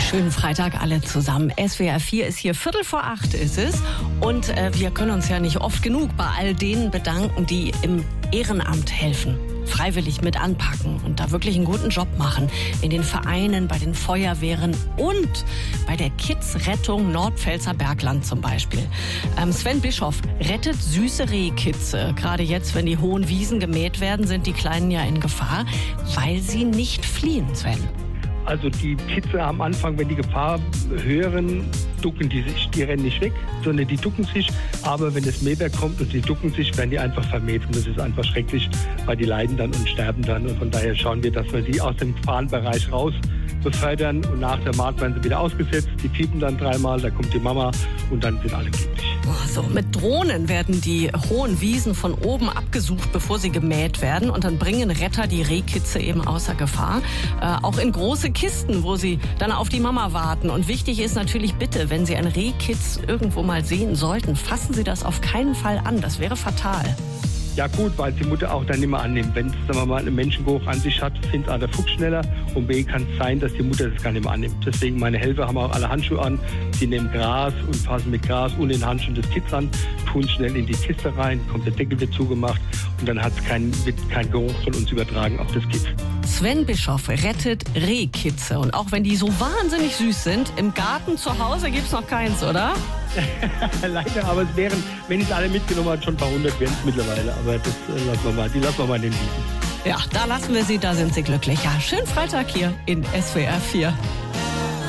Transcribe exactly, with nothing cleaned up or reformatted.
Schönen Freitag alle zusammen. S W R vier ist hier, Viertel vor acht ist es. Und äh, wir können uns ja nicht oft genug bei all denen bedanken, die im Ehrenamt helfen. Freiwillig mit anpacken und da wirklich einen guten Job machen. In den Vereinen, bei den Feuerwehren und bei der Kids-Rettung Nordpfälzer Bergland zum Beispiel. Ähm, Sven Bischoff rettet süße Rehkitze. Gerade jetzt, wenn die hohen Wiesen gemäht werden, sind die Kleinen ja in Gefahr, weil sie nicht fliehen, Sven. Also die Kitze am Anfang, wenn die Gefahr hören, ducken die sich. Die rennen nicht weg, sondern die ducken sich. Aber wenn das Mähwerk kommt und sie ducken sich, werden die einfach vermäht. Und das ist einfach schrecklich, weil die leiden dann und sterben dann. Und von daher schauen wir, dass wir sie aus dem Gefahrenbereich raus befördern. Und nach der Maat werden sie wieder ausgesetzt. Die piepen dann dreimal, da kommt die Mama und dann sind alle glücklich. So, mit Drohnen werden die hohen Wiesen von oben abgesucht, bevor sie gemäht werden. Und dann bringen Retter die Rehkitze eben außer Gefahr. Äh, auch in große Kisten, wo sie dann auf die Mama warten. Und wichtig ist natürlich bitte, wenn Sie ein Rehkitz irgendwo mal sehen sollten, fassen Sie das auf keinen Fall an. Das wäre fatal. Ja gut, weil die Mutter auch dann immer annimmt. Wenn es, sagen wir mal, einen Menschengeruch an sich hat, findet A, der Fuchs schneller und B, kann es sein, dass die Mutter das gar nicht mehr annimmt. Deswegen meine Helfer haben auch alle Handschuhe an. Sie nehmen Gras und fassen mit Gras und den Handschuhen des Kitz an, tun schnell in die Kiste rein, kommt der Deckel wird zugemacht und dann hat's kein, wird kein Geruch von uns übertragen auf das Kitz. Sven Bischoff rettet Rehkitze. Und auch wenn die so wahnsinnig süß sind, im Garten zu Hause gibt's noch keins, oder? Leider, aber es wären, wenn ich es alle mitgenommen habe, schon ein paar hundert wären es mittlerweile. Aber das äh, lassen wir mal, die lassen wir mal in den Wiesen. Ja, da lassen wir sie, da sind sie glücklich. Ja, schönen Freitag hier in S W R vier.